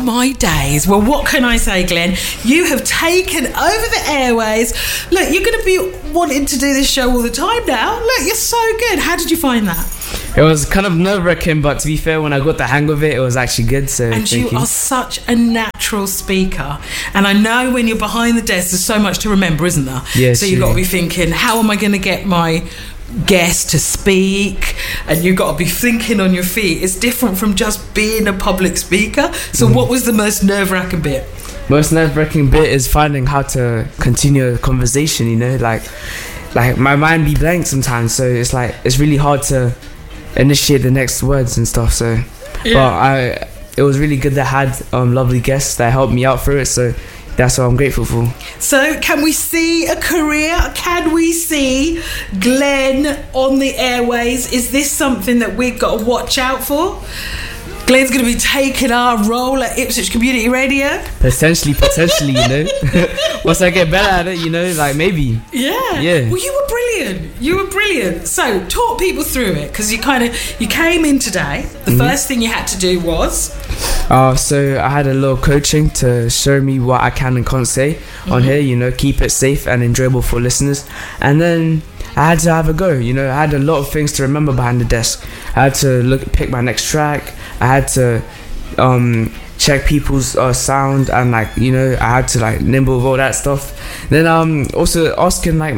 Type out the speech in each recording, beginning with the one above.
my days. Well, what can I say, Glenn? You have taken over the airways. Look, you're going to be wanting to do this show all the time now. Look, you're so good. How did you find that? It was kind of nerve-wracking, but to be fair, when I got the hang of it, it was actually good. So and you are such a natural speaker. And I know when you're behind the desk, there's so much to remember, isn't there? Yes. So you've got to be thinking, how am I going to get my guest to speak? And you've got to be thinking on your feet. It's different from just being a public speaker. So what was the most nerve-wracking bit? Most nerve-wracking bit is finding how to continue a conversation, you know, like my mind be blank sometimes, so it's like it's really hard to initiate the next words and stuff. So but it was really good that I had lovely guests that helped me out through it, so that's what I'm grateful for. So can we see a career? Can we see Glenn on the airways? Is this something that we've got to watch out for? Glenn's going to be taking our role at Ipswich Community Radio. Potentially, you know. Once I get better at it, you know, like maybe. Yeah. Well, you were brilliant. So talk people through it, because you came in today. The first thing you had to do was. So I had a little coaching to show me what I can and can't say on here. You know, keep it safe and enjoyable for listeners, and then I had to have a go. You know, I had a lot of things to remember behind the desk. I had to pick my next track. I had to check people's sound, and like, you know, I had to like nimble with all that stuff. Then also asking like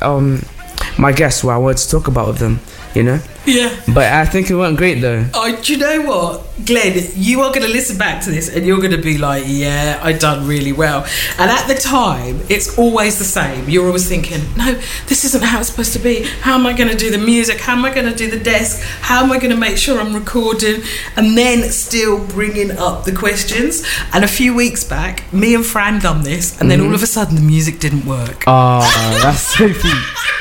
my guests what I wanted to talk about with them, you know. Yeah. But I think it went great though. Oh, do you know what, Glenn? You are going to listen back to this and you're going to be like, yeah, I done really well. And at the time, it's always the same. You're always thinking, no, this isn't how it's supposed to be. How am I going to do the music? How am I going to do the desk? How am I going to make sure I'm recording? And then still bringing up the questions. And a few weeks back, me and Fran done this, and then all of a sudden the music didn't work. Oh, that's so cute.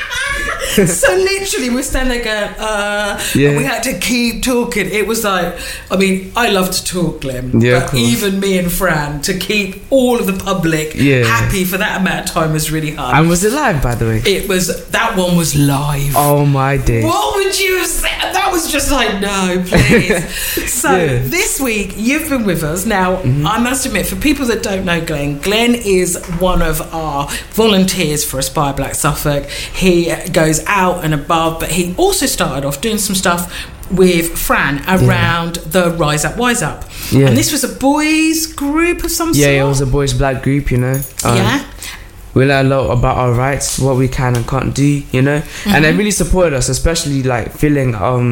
So literally we're standing there going, and we had to keep talking. It was like, I mean, I love to talk, Glenn, but even me and Fran, to keep all of the public happy for that amount of time was really hard. And was it live, by the way? That one was live. Oh my days. What would you have said? That was just like, no, please. So this week you've been with us. Now, I must admit, for people that don't know Glenn is one of our volunteers for Aspire Black Suffolk. He goes out and above, but he also started off doing some stuff with Fran around the Rise Up, Wise Up. Yeah. And this was a boys group of some sort? Yeah, it was a boys black group, you know. We learned a lot about our rights, what we can and can't do, you know. And they really supported us, especially like feeling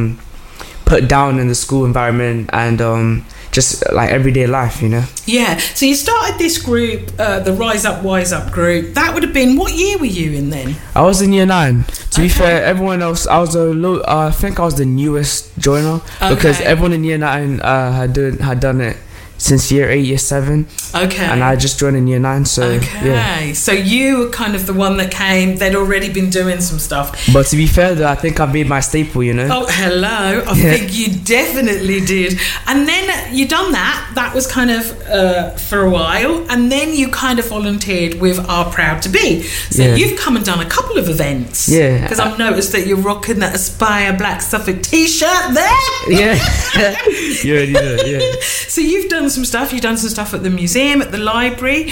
put down in the school environment and just like everyday life, you know. Yeah. So you started this group, the Rise Up, Wise Up group. That would have been, what year were you in then? I was in year 9. To be fair, everyone else, I think I was the newest joiner, because everyone in year 9 had done it since year 8, year 7. Okay. And I just joined in year 9, so So you were kind of the one that came, they'd already been doing some stuff. But to be fair though, I think I made my staple, you know. Oh, hello. I think you definitely did. And then you done that was kind of for a while, and then you kind of volunteered with Our Proud to Be. So you've come and done a couple of events. Yeah. Because I've noticed that you're rocking that Aspire Black Suffolk t-shirt there. Yeah. You already know, yeah. So you've done some stuff. You've done some stuff at the museum, at the library,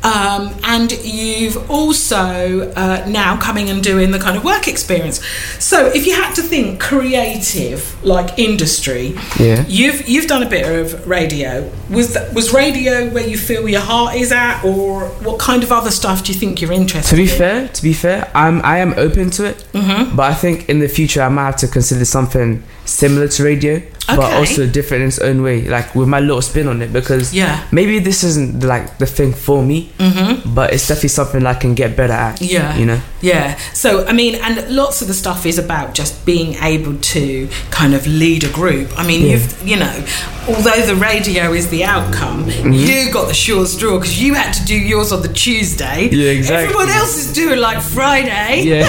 and you've also now coming and doing the kind of work experience. So if you had to think creative, like industry, you've done a bit of radio. Was radio where you feel your heart is at, or what kind of other stuff do you think you're interested in? To be fair, I am open to it, but I think in the future I might have to consider something similar to radio, but also different in its own way, like with my little spin on it, because maybe this isn't like the thing for me, but it's definitely something I can get better at. You know. So I mean, and lots of the stuff is about just being able to kind of lead a group. I mean, you know, although the radio is the outcome, you got the short straw because you had to do yours on the Tuesday. Yeah, exactly. Everyone else is doing like Friday. Yeah.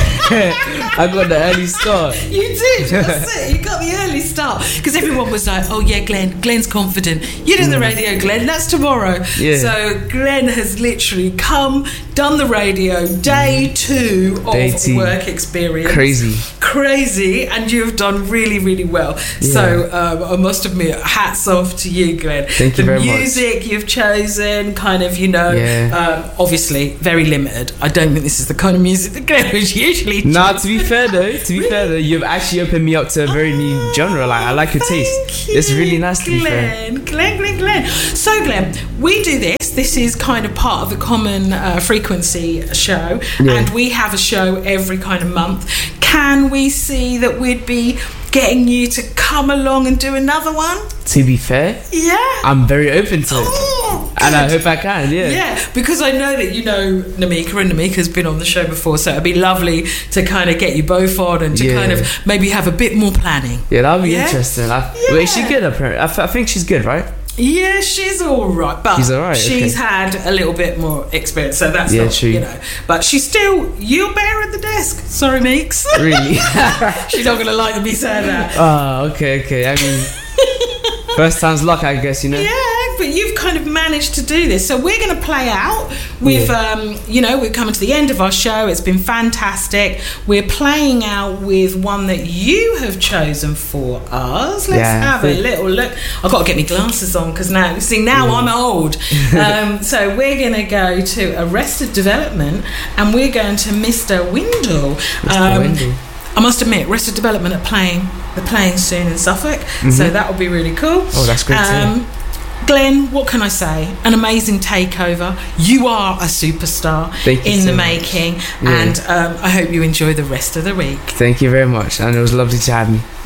I got the early start. You did. That's it. You got the early start, because everyone was like, oh yeah, Glenn's confident. You do the radio, Glenn, that's tomorrow. So Glenn has literally come, done the radio, day 2 of work experience. crazy, and you've done really, really well. Yeah. So I must admit, hats off to you, Glenn. Thank you very much. The music you've chosen, kind of, obviously very limited. I don't think this is the kind of music that Glenn was usually. Nah, to be fair though, you've actually opened me up to a very new genre. Like, I like your taste. It's really nice, to be fair. Glenn. So, Glenn, we do this. This is kind of part of the Common Frequency show, and we have a show every kind of month. Can we see that we'd be getting you to come along and do another one? To be fair, I'm very open to it, and I hope I can. Yeah, because I know that you know Namika, and Namika's been on the show before, so it'd be lovely to kind of get you both on and to kind of maybe have a bit more planning. Yeah, that'd be interesting. Wait, is she good? I think she's good, right? Yeah, she's all right, but she's had a little bit more experience, so that's not, true. But she's still, you're better at the desk. Sorry, Meeks. Really? She's not going to like me saying that. Oh, okay. I mean, first time's luck, I guess, Yeah, but you've kind of managed to do this. So we're going to play out with, we're coming to the end of our show. It's been fantastic. We're playing out with one that you have chosen for us. Let's have a little look. I've got to get my glasses on because now I'm old. So we're going to go to Arrested Development, and we're going to Mr. Windle. I must admit, Arrested Development are playing soon in Suffolk, so that will be really cool. Oh, that's great too. Glenn, what can I say? An amazing takeover. You are a superstar in the making, and I hope you enjoy the rest of the week. Thank you very much, and it was lovely to have me.